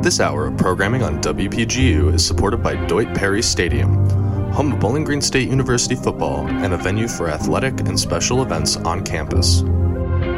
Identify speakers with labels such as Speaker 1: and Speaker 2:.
Speaker 1: This hour of programming on WPGU is supported by Deutsch Perry Stadium, home of Bowling Green State University football and a venue for athletic and special events on campus.